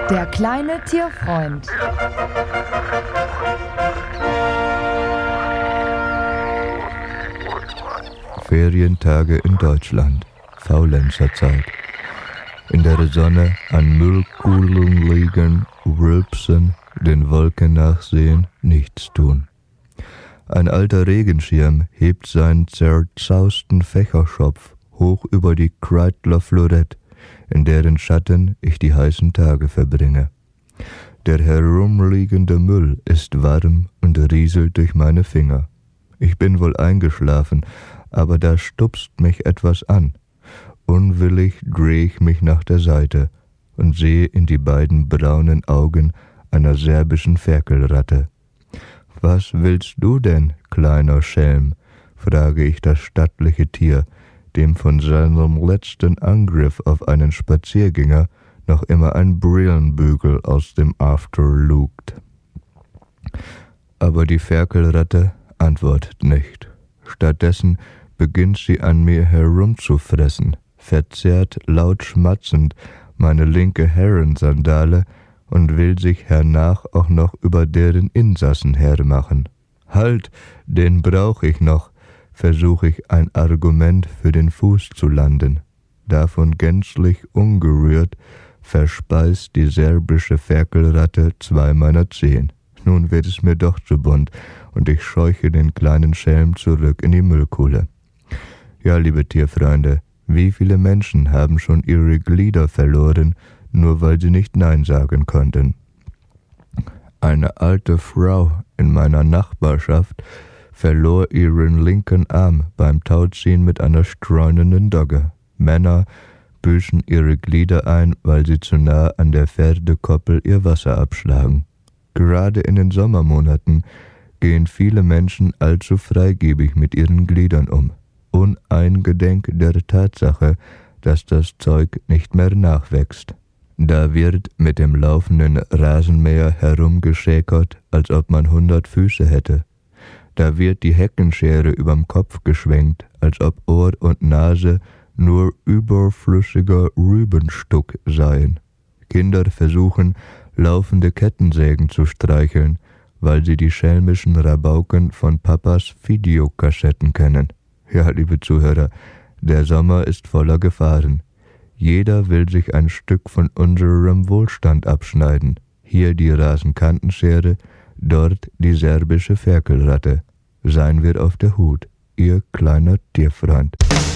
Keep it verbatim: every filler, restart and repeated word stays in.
Der kleine Tierfreund. Ferientage in Deutschland. Faulenzerzeit. In der Sonne an Müllkugeln liegen, rülpsen, den Wolken nachsehen, nichts tun. Ein alter Regenschirm hebt seinen zerzausten Fächerschopf hoch über die Kreidler Florett, in deren Schatten ich die heißen Tage verbringe. Der herumliegende Müll ist warm und rieselt durch meine Finger. Ich bin wohl eingeschlafen, aber da stupst mich etwas an. Unwillig drehe ich mich nach der Seite und sehe in die beiden braunen Augen einer serbischen Ferkelratte. »Was willst du denn, kleiner Schelm?« frage ich das stattliche Tier, dem von seinem letzten Angriff auf einen Spaziergänger noch immer ein Brillenbügel aus dem After lugt. Aber die Ferkelratte antwortet nicht. Stattdessen beginnt sie an mir herumzufressen, verzerrt laut schmatzend meine linke Herrensandale und will sich hernach auch noch über deren Insassen hermachen. »Halt, den brauch ich noch«, versuche ich ein Argument für den Fuß zu landen. Davon gänzlich ungerührt verspeist die serbische Ferkelratte zwei meiner Zehen. Nun wird es mir doch zu bunt und ich scheuche den kleinen Schelm zurück in die Müllkuhle. Ja, liebe Tierfreunde, wie viele Menschen haben schon ihre Glieder verloren, nur weil sie nicht Nein sagen konnten. Eine alte Frau in meiner Nachbarschaft verlor ihren linken Arm beim Tauziehen mit einer streunenden Dogge. Männer büßen ihre Glieder ein, weil sie zu nah an der Pferdekoppel ihr Wasser abschlagen. Gerade in den Sommermonaten gehen viele Menschen allzu freigebig mit ihren Gliedern um, uneingedenk der Tatsache, dass das Zeug nicht mehr nachwächst. Da wird mit dem laufenden Rasenmäher herumgeschäkert, als ob man hundert Füße hätte. Da wird die Heckenschere überm Kopf geschwenkt, als ob Ohr und Nase nur überflüssiger Rübenstuck seien. Kinder versuchen, laufende Kettensägen zu streicheln, weil sie die schelmischen Rabauken von Papas Videokassetten kennen. Ja, liebe Zuhörer, der Sommer ist voller Gefahren. Jeder will sich ein Stück von unserem Wohlstand abschneiden. Hier die Rasenkantenschere, dort die serbische Ferkelratte. Seien wir auf der Hut, Ihr kleiner Tierfreund.